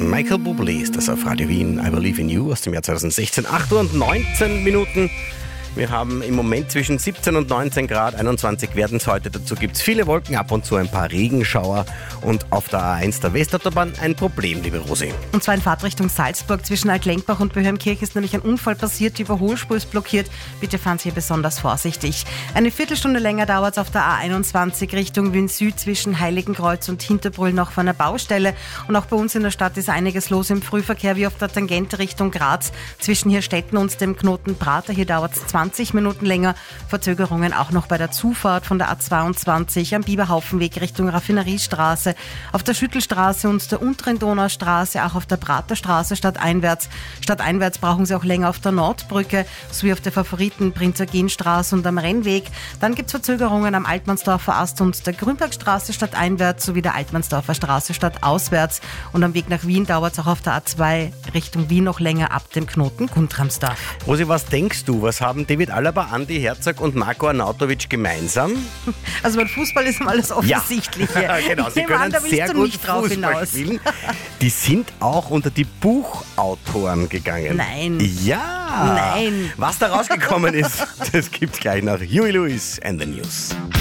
Michael Bublé ist das auf Radio Wien. I Believe in You aus dem Jahr 2016. 8 Uhr und 19 Minuten. Wir haben im Moment zwischen 17 und 19 Grad, 21 werden es heute. Dazu gibt es viele Wolken, ab und zu ein paar Regenschauer. Und auf der A1 der Westautobahn ein Problem, liebe Rosi. Und zwar in Fahrtrichtung Salzburg zwischen Altlenkbach und Böhmkirch ist nämlich ein Unfall passiert. Die Überholspur ist blockiert. Bitte fahren Sie hier besonders vorsichtig. Eine Viertelstunde länger dauert es auf der A21 Richtung Wien Süd zwischen Heiligenkreuz und Hinterbrühl noch vor einer Baustelle. Und auch bei uns in der Stadt ist einiges los im Frühverkehr, wie auf der Tangente Richtung Graz zwischen Hirstetten und dem Knoten Prater. Hier dauert es 20 Minuten länger. Verzögerungen auch noch bei der Zufahrt von der A22 am Biberhaufenweg Richtung Raffineriestraße, auf der Schüttelstraße und der unteren Donaustraße, auch auf der Praterstraße stadteinwärts. Stadteinwärts brauchen Sie auch länger auf der Nordbrücke, sowie auf der Favoriten Prinz-Eugen-Straße und am Rennweg. Dann gibt es Verzögerungen am Altmannsdorfer Ast und der Grünbergstraße stadteinwärts sowie der Altmannsdorfer Straße stadtauswärts. Und am Weg nach Wien dauert es auch auf der A2 Richtung Wien noch länger ab dem Knoten Guntramsdorf. Rosi, was denkst du? Was haben David Alaba, Andi Herzog und Marco Arnautovic gemeinsam? Also beim Fußball ist immer alles Offensichtliche. Ja, genau. Sie können sehr gut Fußball spielen. Die sind auch unter die Buchautoren gegangen. Nein. Ja. Nein. Was da rausgekommen ist, das gibt's gleich nach Huey Lewis and the News.